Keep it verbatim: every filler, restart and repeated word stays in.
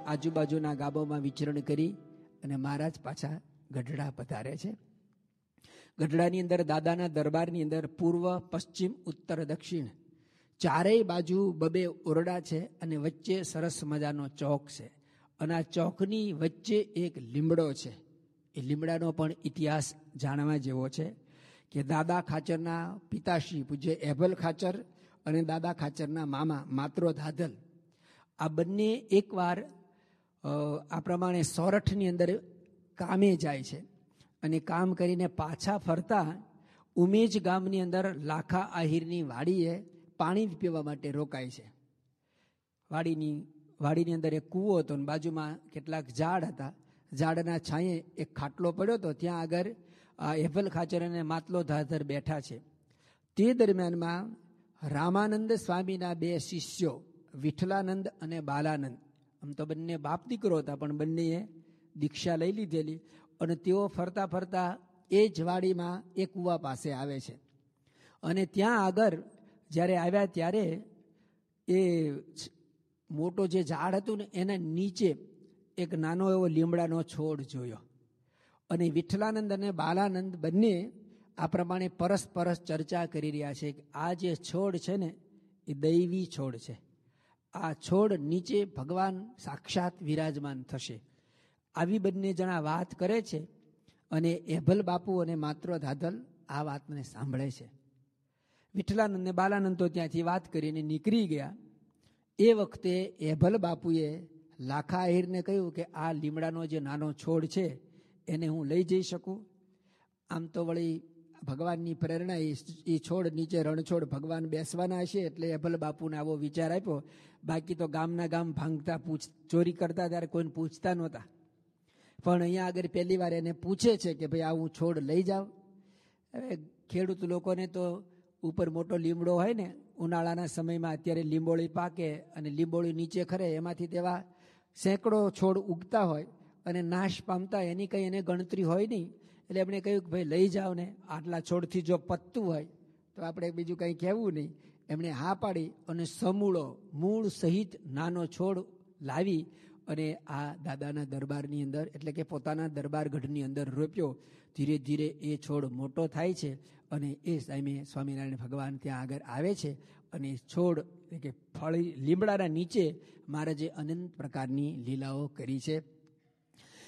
આજુબાજુના ગામોમાં વિચરણ કરી અને મહારાજ પાછા ગઢડા પધારે છે. ગઢડાની અંદર દાદાના દરબારની અંદર પૂર્વ, પશ્ચિમ, ઉત્તર, દક્ષિણ ચારેય બાજુ બબે ઓરડા છે અને વચ્ચે સરસ મજાનો ચોક છે. અને આ ચોકની વચ્ચે એક લીમડો છે. એ લીમડાનો પણ ઇતિહાસ જાણવા જેવો છે કે દાદા ખાચરના પિતાશ્રી પૂજ્ય એભલ ખાચર અને દાદા ખાચરના મામા માત્રો ધાધલ આ બંને એકવાર આ પ્રમાણે સોરઠની અંદર કામે જાય છે અને કામ કરીને પાછા ફરતા ઉમેજ ગામની અંદર લાખા આહિરની વાડીએ પાણી પીવા માટે રોકાય છે. વાડીની વાડીની અંદર એક કૂવો હતો અને બાજુમાં કેટલાક ઝાડ હતા. ઝાડના છાંયે એક ખાટલો પડ્યો હતો. ત્યાં આગળ એભલ ખાચર અને માટલો ધાધર બેઠા છે. તે દરમિયાનમાં રામાનંદ સ્વામીના બે શિષ્યો વિઠ્ઠલાનંદ અને બાલાનંદ, આમ તો બંને બાપ દીકરો હતા પણ બંનેએ દીક્ષા લઈ લીધેલી અને તેઓ ફરતા ફરતા એ જ વાડીમાં એ કૂવા પાસે આવે છે. અને ત્યાં આગળ જ્યારે આવ્યા ત્યારે એ મોટો જે ઝાડ હતું ને એના નીચે એક નાનો એવો લીમડાનો છોડ જોયો. અને વિઠ્ઠલાનંદ અને બાલાનંદ બંને આ પ્રમાણે પરસ્પરસ ચર્ચા કરી રહ્યા છે કે આ જે છોડ છે ને એ દૈવી છોડ છે. આ છોડ નીચે ભગવાન સાક્ષાત વિરાજમાન થશે. આવી બંને જણા વાત કરે છે અને એભલ બાપુ અને માત્ર ધાધલ આ વાતને સાંભળે છે. વિઠ્ઠલાનંદ અને બાલાનંદ તો ત્યાંથી વાત કરીને નીકળી ગયા. એ વખતે એભલ બાપુએ લાખા આહિરને કહ્યું કે આ લીમડાનો જે નાનો છોડ છે એને હું લઈ જઈ શકું. આમ તો વળી ભગવાનની પ્રેરણા એ છોડ નીચે રણછોડ ભગવાન બેસવાના હશે એટલે એભલ બાપુને આવો વિચાર આપ્યો. બાકી તો ગામના ગામ ભાંગતા પૂછ ચોરી કરતા ત્યારે કોઈને પૂછતા નહોતા. પણ અહીંયા આગળ પહેલી વાર એને પૂછે છે કે ભાઈ આ હું છોડ લઈ જાઉં. હવે ખેડૂત લોકોને તો ઉપર મોટો લીમડો હોય ને, ઉનાળાના સમયમાં અત્યારે લીંબોળી પાકે અને લીંબોળી નીચે ખરે એમાંથી તેવા સેંકડો છોડ ઉગતા હોય અને નાશ પામતા એની કંઈ એને ગણતરી હોય નહીં. એટલે એમણે કહ્યું કે ભાઈ લઈ જાઓ ને, આટલા છોડથી જો પતતું હોય તો આપણે બીજું કંઈ કહેવું નહીં. એમણે હા પાડી અને સમૂળો મૂળ સહિત નાનો છોડ લાવી અને આ દાદાના દરબારની અંદર એટલે કે પોતાના દરબાર ગઢની અંદર રોપ્યો. ધીરે ધીરે એ છોડ મોટો થાય છે અને એ સામે સ્વામિનારાયણ ભગવાન ત્યાં આગળ આવે છે અને છોડ એટલે કે ફળી લીમડાના નીચે મહારાજે અનંત પ્રકારની લીલાઓ કરી છે.